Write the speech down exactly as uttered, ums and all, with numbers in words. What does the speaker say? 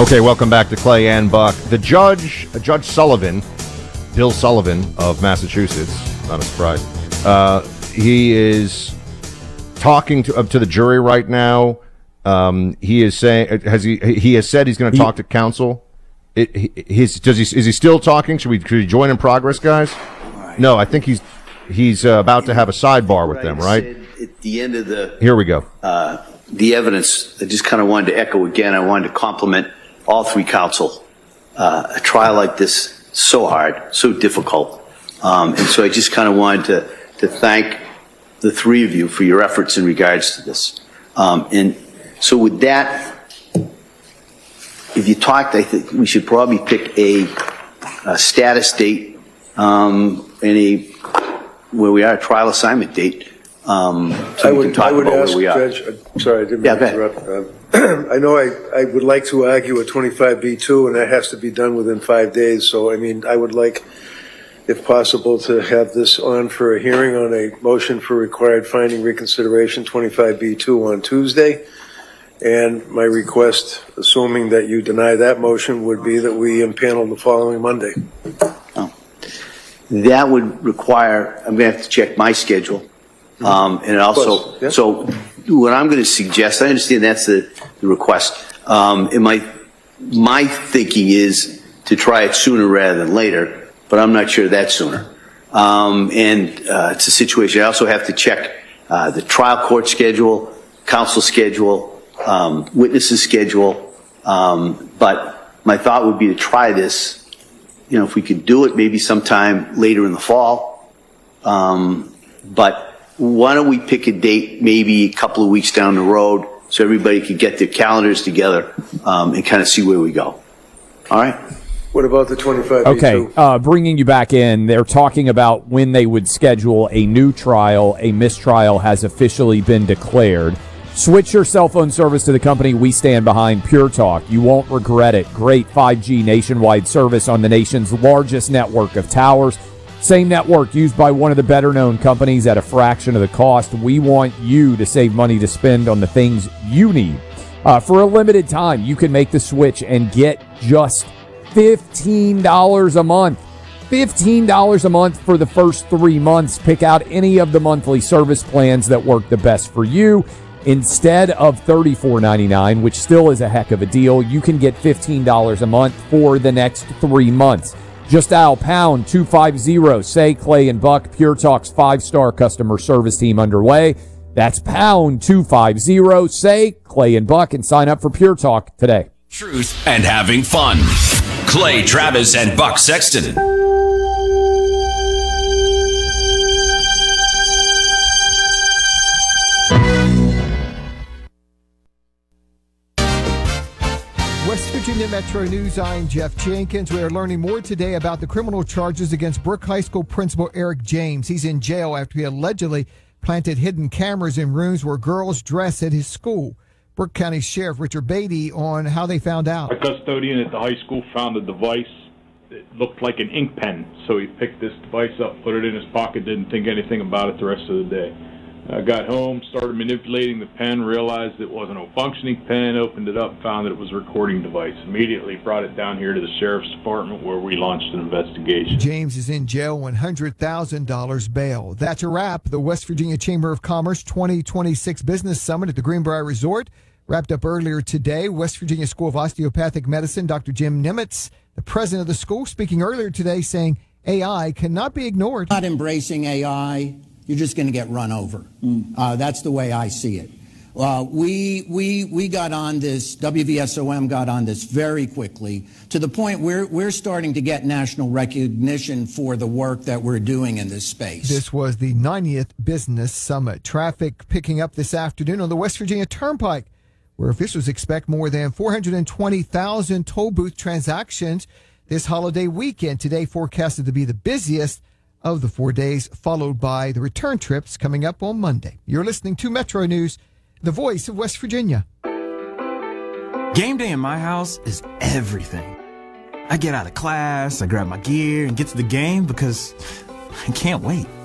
Okay, welcome back to Clay and Buck. The judge, uh, Judge Sullivan, Bill Sullivan of Massachusetts, not a surprise, uh, he is talking to, uh, to the jury right now. Um, he is saying, has he, he has said he's going to talk to counsel. It, he, he's, does he, is he still talking? Should we, should we join in progress, guys? Right. No, I think he's, he's uh, about to have a sidebar with them, right? At the end of the, here we go. Uh, the evidence, I just kind of wanted to echo again. I wanted to compliment all three counsel. Uh, a trial like this, so hard, so difficult. Um, and so I just kind of wanted to, to thank the three of you for your efforts in regards to this. Um, and so with that, if you talked, I think we should probably pick a, a status date um, and a, where we are, a trial assignment date. Um, so I we would, can talk I would about ask, where we are. Judge, I'm sorry, I didn't Yeah, mean to interrupt. Um, I know I, I would like to argue a twenty-five B two, and that has to be done within five days. So, I mean, I would like, if possible, to have this on for a hearing on a motion for required finding reconsideration, twenty-five B two, on Tuesday. And my request, assuming that you deny that motion, would be that we impanel the following Monday. Oh. That would require, I'm going to have to check my schedule. Um, and also, yeah. so what I'm going to suggest, I understand that's the, the request. Um, and my, my thinking is to try it sooner rather than later, but I'm not sure that's sooner. Um, and uh, it's a situation. I also have to check uh, the trial court schedule, counsel schedule, um, witnesses schedule. Um, but my thought would be to try this, you know, if we could do it maybe sometime later in the fall. Um, but why don't we pick a date maybe a couple of weeks down the road so everybody can get their calendars together um, and kind of see where we go. All right? What about the twenty-five B two? Okay, uh, bringing you back in, they're talking about when they would schedule a new trial. A mistrial has officially been declared. Switch your cell phone service to the company we stand behind, Pure Talk. You won't regret it. Great five G nationwide service on the nation's largest network of towers. Same network used by one of the better-known companies at a fraction of the cost. We want you to save money to spend on the things you need. Uh, for a limited time, you can make the switch and get just fifteen dollars a month. fifteen dollars a month for the first three months. Pick out any of the monthly service plans that work the best for you. Instead of thirty-four ninety-nine, which still is a heck of a deal, you can get fifteen dollars a month for the next three months. Just dial pound two fifty, say Clay and Buck. Pure Talk's five-star customer service team underway. That's pound two fifty, say Clay and Buck, and sign up for Pure Talk today. Truth and having fun. Clay Travis and Buck Sexton. West Virginia Metro News, I'm Jeff Jenkins. We are learning more today about the criminal charges against Brooke High School principal Eric James. He's in jail after he allegedly planted hidden cameras in rooms where girls dress at his school. Brooke County Sheriff Richard Beatty on how they found out. A custodian at the high school found a device that looked like an ink pen, so he picked this device up, put it in his pocket, didn't think anything about it the rest of the day. I uh, got home, started manipulating the pen, realized it wasn't a functioning pen, opened it up, found that it was a recording device. Immediately brought it down here to the sheriff's department where we launched an investigation. James is in jail, one hundred thousand dollars bail. That's a wrap. The West Virginia Chamber of Commerce twenty twenty-six Business Summit at the Greenbrier Resort wrapped up earlier today. West Virginia School of Osteopathic Medicine, Doctor Jim Nimitz, the president of the school, speaking earlier today, saying A I cannot be ignored. Not embracing A I, you're just going to get run over. Mm. Uh, that's the way I see it. Uh, we we we got on this, W V S O M got on this very quickly to the point where we're starting to get national recognition for the work that we're doing in this space. This was the ninetieth Business Summit. Traffic picking up this afternoon on the West Virginia Turnpike, where officials expect more than four hundred twenty thousand toll booth transactions this holiday weekend. Today forecasted to be the busiest of the four days, followed by the return trips coming up on Monday. You're listening to Metro News, the voice of West Virginia. Game day in my house is everything. I get out of class, I grab my gear, and get to the game because I can't wait.